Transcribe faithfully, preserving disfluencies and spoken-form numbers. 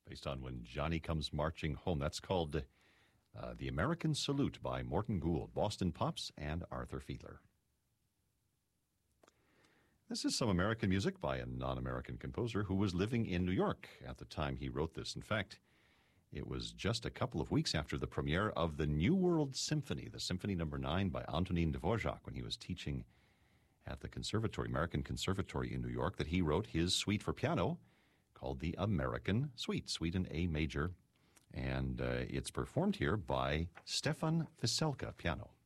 based on When Johnny Comes Marching Home. That's called uh, The American Salute by Morton Gould, Boston Pops, and Arthur Fiedler. This is some American music by a non-American composer who was living in New York at the time he wrote this. In fact, it was just a couple of weeks after the premiere of the New World Symphony, the Symphony Number Nine by Antonin Dvorak, when he was teaching at the Conservatory, American Conservatory in New York, that he wrote his suite for piano called the American Suite, Suite in A major. And uh, it's performed here by Stefan Veselka, piano.